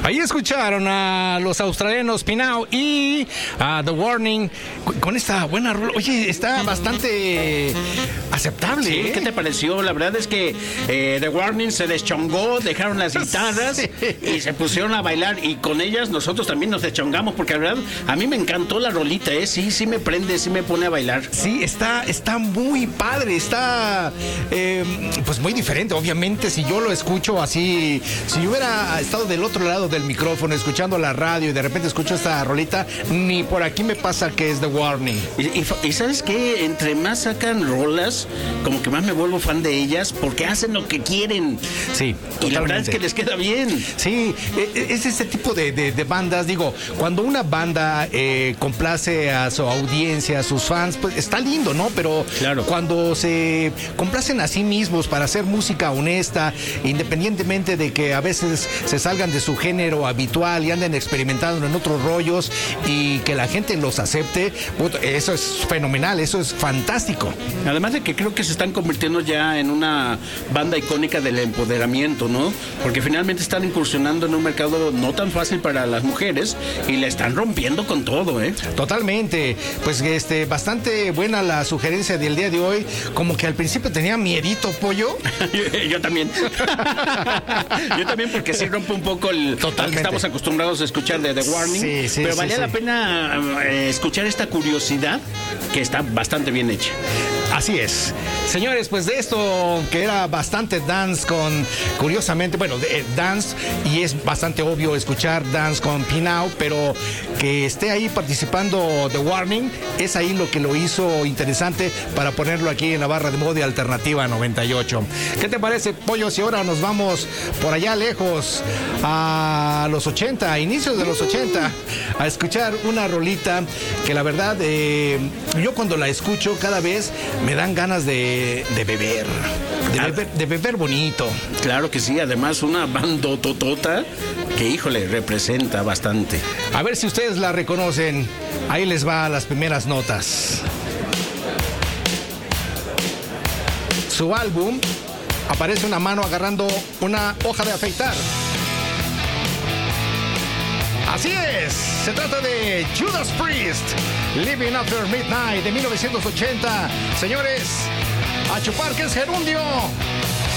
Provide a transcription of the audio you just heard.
Ahí escucharon a los australianos Pinau y a The Warning con esta buena rola. Oye, está bastante aceptable. Sí, ¿qué te pareció? La verdad es que The Warning se deschongó, dejaron las guitarras y se pusieron a bailar, y con ellas nosotros también nos deschongamos, porque la verdad a mí me encantó la rolita, sí me prende, sí me pone a bailar. Sí, está muy padre, está pues muy diferente. Obviamente, si yo lo escucho así, si yo hubiera estado del otro lado del micrófono escuchando la radio y de repente escucho esta rolita, ni por aquí me pasa que es The Warning. Y ¿sabes qué? Entre más sacan rolas, como que más me vuelvo fan de ellas, porque hacen lo que quieren. Sí, totalmente. Y la verdad es que les queda bien. Sí, es ese tipo de bandas. Digo, cuando una banda complace a su audiencia, a sus fans, pues está lindo, ¿no? Pero claro, cuando se complacen a sí mismos para hacer música honesta, independientemente de que a veces se salgan de su género habitual y anden experimentando en otros rollos y que la gente los acepte, eso es fenomenal, eso es fantástico. Además de que creo que se están convirtiendo ya en una banda icónica del empoderamiento, ¿no? Porque finalmente están incursionando en un mercado no tan fácil para las mujeres y la están rompiendo con todo, ¿eh? Totalmente. Pues bastante buena la sugerencia del día de hoy. Como que al principio tenía miedito, Pollo. Yo también. Yo también, porque sí rompe un poco lo que estamos acostumbrados a escuchar de The Warning. Sí, pero valía la pena escuchar esta curiosidad que está bastante bien hecha. Así es. Señores, pues de esto que era bastante dance curiosamente, dance, y es bastante obvio escuchar dance con Pinau, pero que esté ahí participando The Warning, es ahí lo que lo hizo interesante para ponerlo aquí en la barra de moda alternativa 98. ¿Qué te parece, Pollo, si ahora nos vamos por allá lejos a los 80, a inicios de los 80, a escuchar una rolita que la verdad, yo cuando la escucho cada vez me dan ganas de beber. De beber bonito. Claro que sí, además una bandototota que, híjole, representa bastante. A ver si ustedes la reconocen. Ahí les va las primeras notas. Su álbum, aparece una mano agarrando una hoja de afeitar. Así es, se trata de Judas Priest, Living After Midnight de 1980. Señores, a chupar que es gerundio.